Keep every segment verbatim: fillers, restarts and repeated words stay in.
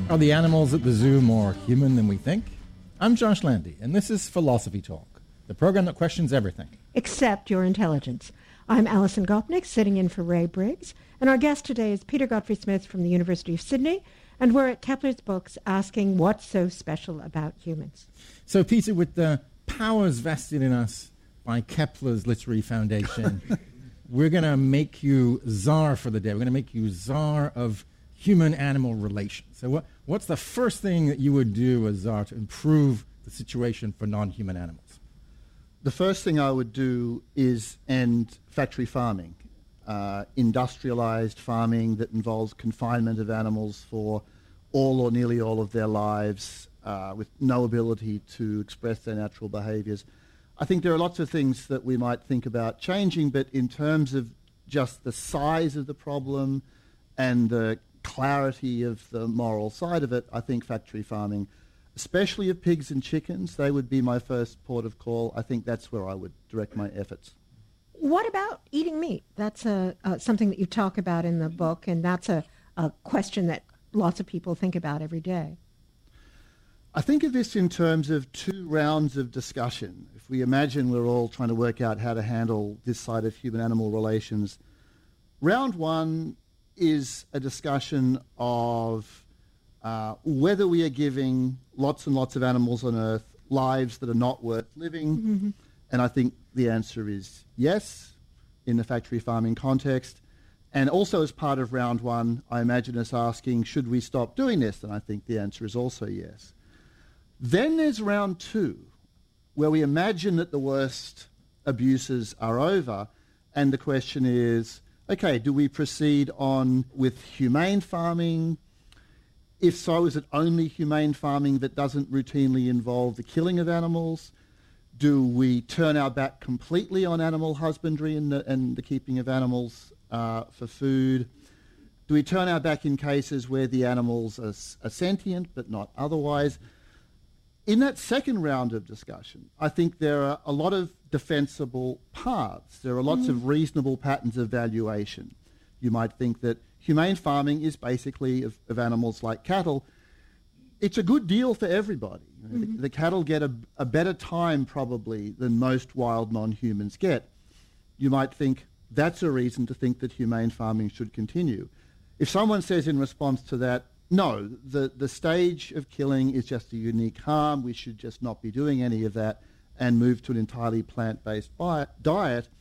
Are the animals at the zoo more human than we think? I'm Josh Landy, and this is Philosophy Talk, the program that questions everything. Except your intelligence. I'm Alison Gopnik, sitting in for Ray Briggs, and our guest today is Peter Godfrey-Smith from the University of Sydney, and we're at Kepler's Books asking what's so special about humans. So, Peter, with the powers vested in us by Kepler's Literary Foundation, we're going to make you czar for the day. We're going to make you czar of human-animal relations. So what, what's the first thing that you would do as czar to improve the situation for non-human animals? The first thing I would do is end factory farming, uh, industrialized farming that involves confinement of animals for all or nearly all of their lives uh, with no ability to express their natural behaviors. I think there are lots of things that we might think about changing, but in terms of just the size of the problem and the clarity of the moral side of it, I think factory farming, especially of pigs and chickens, they would be my first port of call. I think that's where I would direct my efforts. What about eating meat? That's a, uh, something that you talk about in the book, and that's a, a question that lots of people think about every day. I think of this in terms of two rounds of discussion. If we imagine we're all trying to work out how to handle this side of human-animal relations, round one is a discussion of uh, whether we are giving lots and lots of animals on Earth lives that are not worth living. Mm-hmm. And I think the answer is yes, in the factory farming context. And also as part of round one, I imagine us asking, should we stop doing this? And I think the answer is also yes. Then there's round two, where we imagine that the worst abuses are over, and the question is, okay, do we proceed on with humane farming? If so, is it only humane farming that doesn't routinely involve the killing of animals? Do we turn our back completely on animal husbandry and the, and the keeping of animals uh, for food? Do we turn our back in cases where the animals are, are sentient but not otherwise? In that second round of discussion, I think there are a lot of defensible paths. There are lots mm. of reasonable patterns of valuation. You might think that humane farming is basically of, of animals like cattle. It's a good deal for everybody. Mm-hmm. The, the cattle get a, a better time probably than most wild non-humans get. You might think that's a reason to think that humane farming should continue. If someone says in response to that, no, the, the stage of killing is just a unique harm, we should just not be doing any of that and move to an entirely plant-based diet,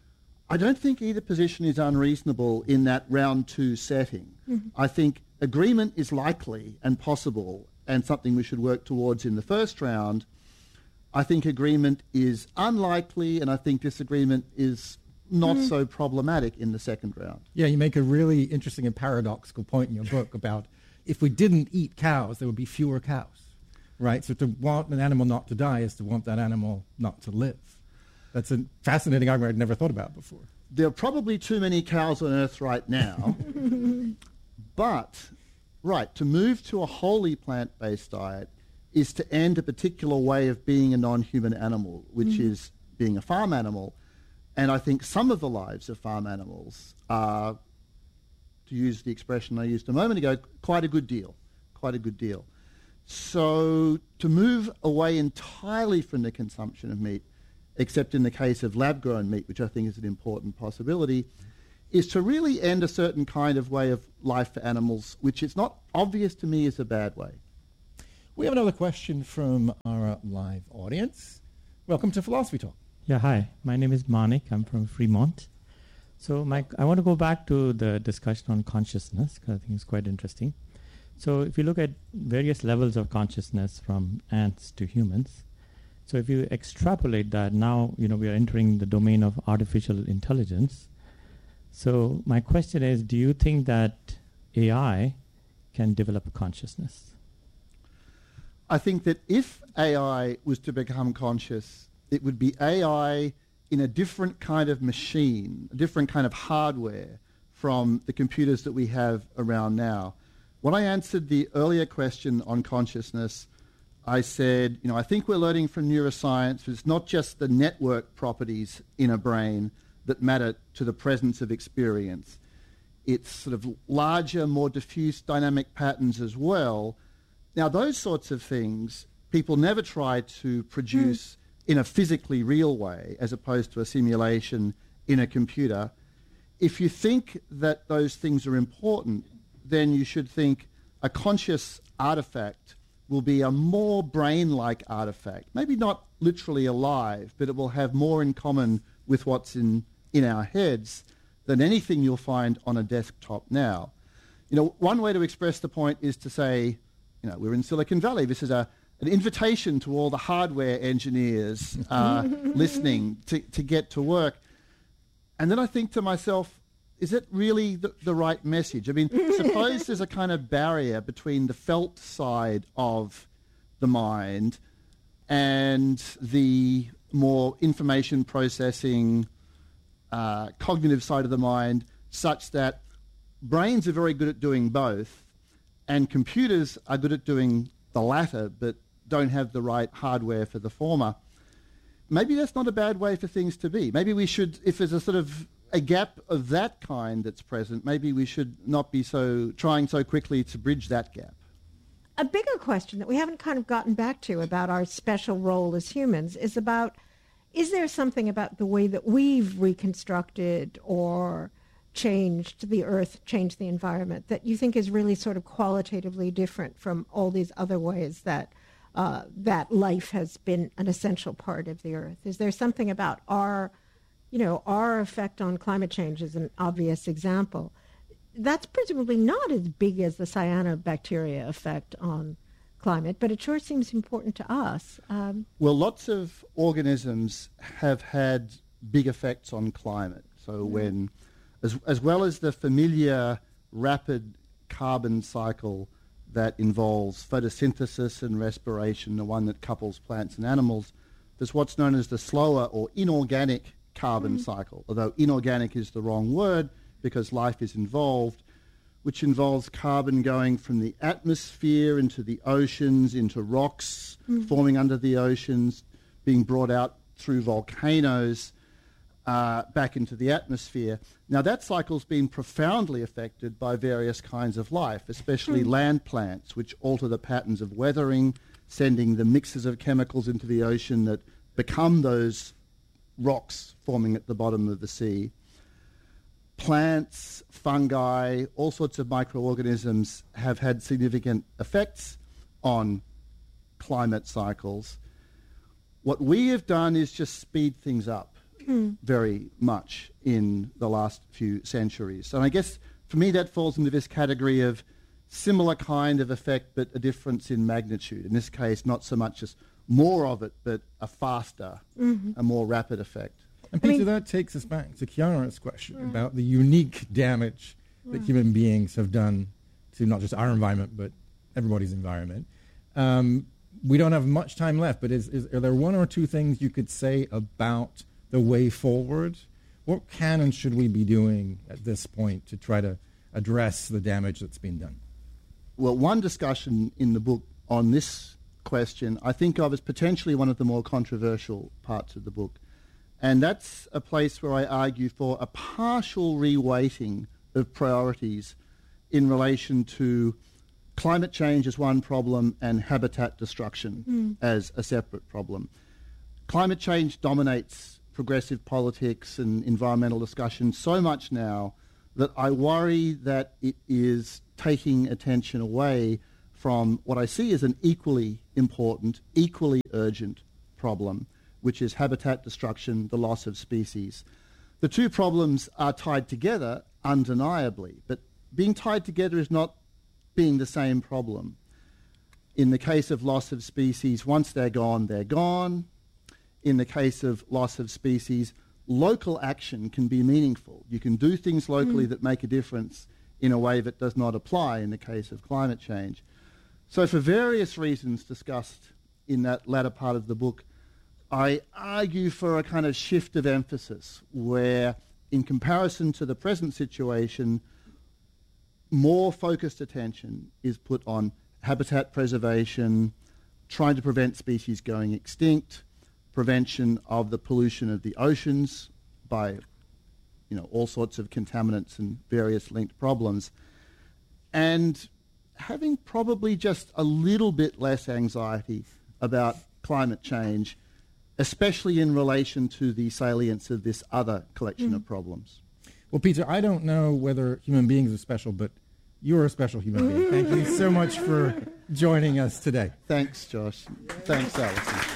I don't think either position is unreasonable in that round two setting. Mm-hmm. I think agreement is likely and possible and something we should work towards in the first round. I think agreement is unlikely, and I think disagreement is not mm-hmm. so problematic in the second round. Yeah, you make a really interesting and paradoxical point in your book about if we didn't eat cows, there would be fewer cows, right? So to want an animal not to die is to want that animal not to live. That's a fascinating argument I'd never thought about before. There are probably too many cows on Earth right now, but, right, to move to a wholly plant-based diet is to end a particular way of being a non-human animal, which mm. is being a farm animal. And I think some of the lives of farm animals are, to use the expression I used a moment ago, quite a good deal, quite a good deal. So to move away entirely from the consumption of meat, except in the case of lab-grown meat, which I think is an important possibility, is to really end a certain kind of way of life for animals, which it's not obvious to me is a bad way. We have another question from our live audience. Welcome to Philosophy Talk. Yeah, hi. My name is Manik. I'm from Fremont. So my, I want to go back to the discussion on consciousness, because I think it's quite interesting. So if you look at various levels of consciousness from ants to humans, so if you extrapolate that, now you know we are entering the domain of artificial intelligence. So my question is, do you think that A I can develop a consciousness? I think that if A I was to become conscious, it would be A I in a different kind of machine, a different kind of hardware from the computers that we have around now. When I answered the earlier question on consciousness, I said, you know, I think we're learning from neuroscience it's not just the network properties in a brain that matter to the presence of experience. it's sort of larger, more diffuse dynamic patterns as well. Now, those sorts of things, people never try to produce mm. in a physically real way, as opposed to a simulation in a computer. If you think that those things are important, then you should think a conscious artifact will be a more brain-like artifact. Maybe not literally alive, but it will have more in common with what's in, in our heads than anything you'll find on a desktop now. You know, one way to express the point is to say, you know, we're in Silicon Valley. This is a, an invitation to all the hardware engineers uh, listening to, to get to work. And then I think to myself, is it really the, the right message? I mean, suppose there's a kind of barrier between the felt side of the mind and the more information processing, uh, cognitive side of the mind, such that brains are very good at doing both, and computers are good at doing the latter, but don't have the right hardware for the former. Maybe that's not a bad way for things to be. Maybe we should, if there's a sort of a gap of that kind that's present, maybe we should not be so trying so quickly to bridge that gap. A bigger question that we haven't kind of gotten back to about our special role as humans is about, is there something about the way that we've reconstructed or changed the earth, changed the environment, that you think is really sort of qualitatively different from all these other ways that uh, that life has been an essential part of the earth? Is there something about our, you know, our effect on climate change is an obvious example. That's presumably not as big as the cyanobacteria effect on climate, but it sure seems important to us. Um, well, lots of organisms have had big effects on climate. So mm. when, as, as well as the familiar rapid carbon cycle that involves photosynthesis and respiration, the one that couples plants and animals, there's what's known as the slower or inorganic carbon mm. cycle, although inorganic is the wrong word because life is involved, which involves carbon going from the atmosphere into the oceans, into rocks mm. forming under the oceans, being brought out through volcanoes uh, back into the atmosphere. Now that cycle's been profoundly affected by various kinds of life, especially mm. land plants, which alter the patterns of weathering, sending the mixes of chemicals into the ocean that become those rocks forming at the bottom of the sea. Plants, fungi, all sorts of microorganisms have had significant effects on climate cycles. What we have done is just speed things up mm. very much in the last few centuries. And I guess for me that falls into this category of similar kind of effect but a difference in magnitude. In this case, not so much as more of it, but a faster, mm-hmm. a more rapid effect. And Peter, I mean, that takes us back to Chiara's question right. about the unique damage right. that human beings have done to not just our environment, but everybody's environment. Um, we don't have much time left, but is, is, are there one or two things you could say about the way forward? What can and should we be doing at this point to try to address the damage that's been done? Well, one discussion in the book on this question I think of as potentially one of the more controversial parts of the book. And that's a place where I argue for a partial reweighting of priorities in relation to climate change as one problem and habitat destruction mm. as a separate problem. Climate change dominates progressive politics and environmental discussion so much now that I worry that it is taking attention away from what I see as an equally important, equally urgent problem, which is habitat destruction, the loss of species. The two problems are tied together undeniably, but being tied together is not being the same problem. In the case of loss of species, once they're gone, they're gone. In the case of loss of species, local action can be meaningful. You can do things locally mm. that make a difference in a way that does not apply in the case of climate change. So for various reasons discussed in that latter part of the book, I argue for a kind of shift of emphasis where, in comparison to the present situation, more focused attention is put on habitat preservation, trying to prevent species going extinct, prevention of the pollution of the oceans by you know, all sorts of contaminants and various linked problems. And having probably just a little bit less anxiety about climate change, especially in relation to the salience of this other collection mm. of problems. Well, Peter, I don't know whether human beings are special, but you're a special human being. Thank you so much for joining us today. Thanks, Josh. Thanks, Alison.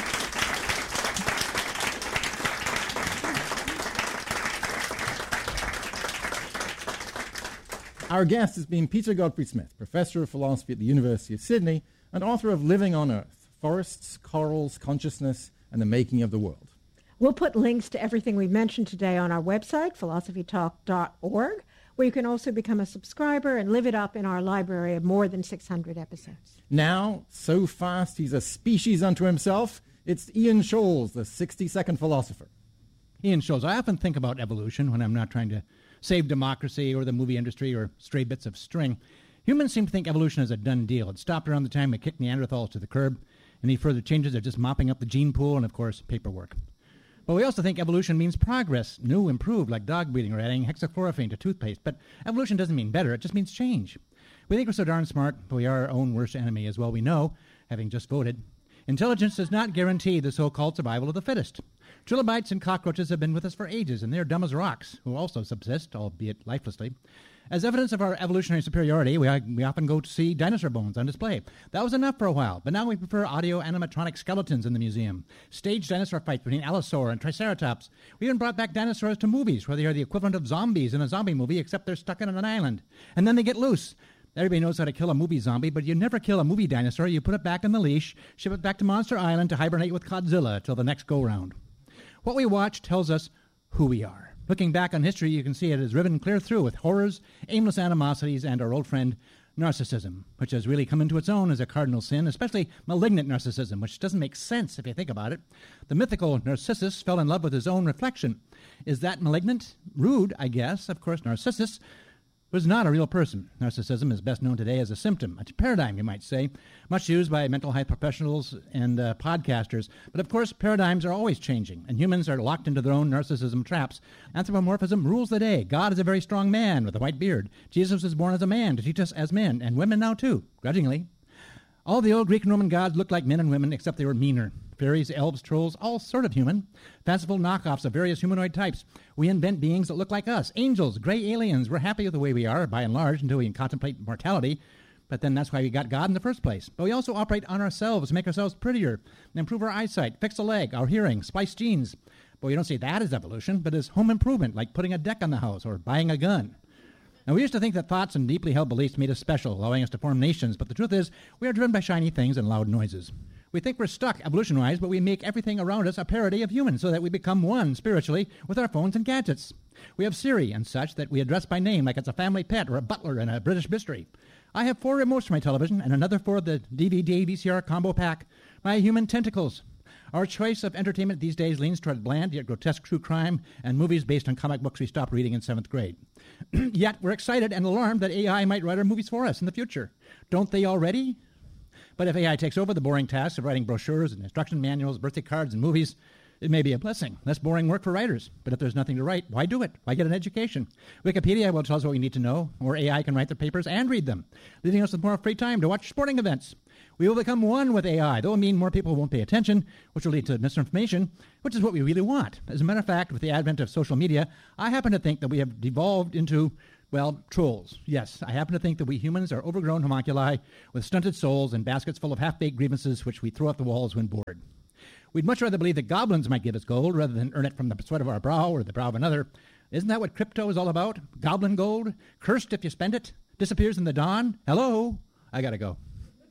Our guest has been Peter Godfrey-Smith, Professor of Philosophy at the University of Sydney and author of Living on Earth, Forests, Corals, Consciousness, and the Making of the World. We'll put links to everything we've mentioned today on our website, philosophy talk dot org, where you can also become a subscriber and live it up in our library of more than six hundred episodes. Now, so fast he's a species unto himself, it's Ian Scholes, the sixty-second philosopher. Ian Scholes. I often think about evolution when I'm not trying to save democracy or the movie industry or stray bits of string. Humans seem to think evolution is a done deal. It stopped around the time we kicked Neanderthals to the curb. Any further changes are just mopping up the gene pool and, of course, paperwork. But we also think evolution means progress, new, improved, like dog breeding or adding hexachlorophane to toothpaste. But evolution doesn't mean better, it just means change. We think we're so darn smart, but we are our own worst enemy, as well we know, having just voted. Intelligence does not guarantee the so-called survival of the fittest. Trilobites and cockroaches have been with us for ages, and they're dumb as rocks, who also subsist, albeit lifelessly. As evidence of our evolutionary superiority, we, we often go to see dinosaur bones on display. That was enough for a while, but now we prefer audio-animatronic skeletons in the museum, staged dinosaur fights between Allosaur and Triceratops. We even brought back dinosaurs to movies, where they are the equivalent of zombies in a zombie movie, except they're stuck in an island. And then they get loose. Everybody knows how to kill a movie zombie, but you never kill a movie dinosaur. You put it back in the leash, ship it back to Monster Island to hibernate with Godzilla till the next go-round. What we watch tells us who we are. Looking back on history, you can see it is riven clear through with horrors, aimless animosities, and our old friend, narcissism, which has really come into its own as a cardinal sin, especially malignant narcissism, which doesn't make sense if you think about it. The mythical Narcissus fell in love with his own reflection. Is that malignant? Rude, I guess. Of course, Narcissus was not a real person. Narcissism is best known today as a symptom, a paradigm, you might say, much used by mental health professionals and uh, podcasters. But of course, paradigms are always changing, and humans are locked into their own narcissism traps. Anthropomorphism rules the day. God is a very strong man with a white beard. Jesus was born as a man to teach us as men, and women now too, grudgingly. All the old Greek and Roman gods looked like men and women, except they were meaner. Fairies, elves, trolls, all sort of human. Fanciful knockoffs of various humanoid types. We invent beings that look like us. Angels, gray aliens. We're happy with the way we are, by and large, until we can contemplate mortality. But then that's why we got God in the first place. But we also operate on ourselves, make ourselves prettier, and improve our eyesight, fix a leg, our hearing, splice genes. But we don't see that as evolution, but as home improvement, like putting a deck on the house or buying a gun. Now, we used to think that thoughts and deeply held beliefs made us special, allowing us to form nations, but the truth is, we are driven by shiny things and loud noises. We think we're stuck evolution-wise, but we make everything around us a parody of humans so that we become one spiritually with our phones and gadgets. We have Siri and such that we address by name like it's a family pet or a butler in a British bistro. I have four remotes for my television and another for the D V D V C R combo pack. My human tentacles. Our choice of entertainment these days leans toward bland yet grotesque true crime and movies based on comic books we stopped reading in seventh grade. Yet we're excited and alarmed that A I might write our movies for us in the future. Don't they already? But if A I takes over the boring tasks of writing brochures and instruction manuals, birthday cards, and movies, it may be a blessing. Less boring work for writers. But if there's nothing to write, why do it? Why get an education? Wikipedia will tell us what we need to know, or A I can write the papers and read them, leaving us with more free time to watch sporting events. We will become one with A I. That will mean more people won't pay attention, which will lead to misinformation, which is what we really want. As a matter of fact, with the advent of social media, I happen to think that we have devolved into, well, trolls. Yes, I happen to think that we humans are overgrown homunculi with stunted souls and baskets full of half-baked grievances which we throw at the walls when bored. We'd much rather believe that goblins might give us gold rather than earn it from the sweat of our brow or the brow of another. Isn't that what crypto is all about? Goblin gold? Cursed if you spend it? Disappears in the dawn? Hello? I gotta go.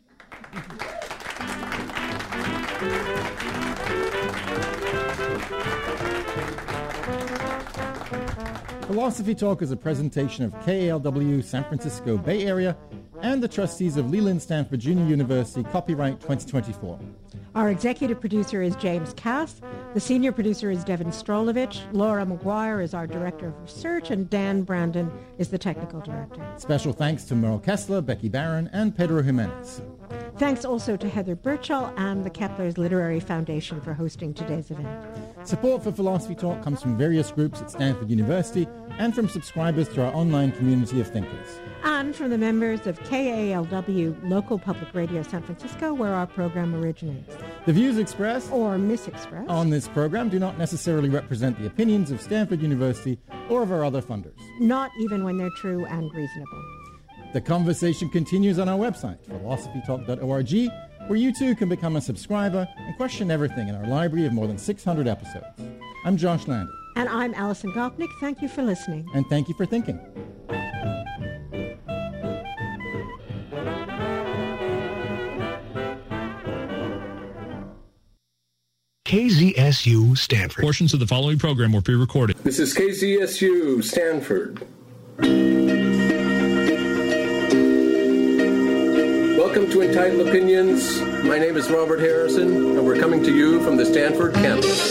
Philosophy Talk is a presentation of K A L W San Francisco Bay Area and the trustees of Leland Stanford Virginia University, copyright twenty twenty-four. Our executive producer is James Cass. The senior producer is Devin Strolovich. Laura McGuire is our director of research, and Dan Brandon is the technical director. Special thanks to Merle Kessler, Becky Barron, and Pedro Jimenez. Thanks also to Heather Birchall and the Kepler's Literary Foundation for hosting today's event. Support for Philosophy Talk comes from various groups at Stanford University and from subscribers to our online community of thinkers. And from the members of K A L W Local Public Radio San Francisco, where our program originates. The views expressed or misexpressed on this program do not necessarily represent the opinions of Stanford University or of our other funders. Not even when they're true and reasonable. The conversation continues on our website, philosophy talk dot org, where you too can become a subscriber and question everything in our library of more than six hundred episodes. I'm Josh Landy. And I'm Alison Gopnik. Thank you for listening. And thank you for thinking. K Z S U Stanford. Portions of the following program were pre-recorded. This is K Z S U Stanford. Welcome to Entitled Opinions. My name is Robert Harrison, and we're coming to you from the Stanford campus.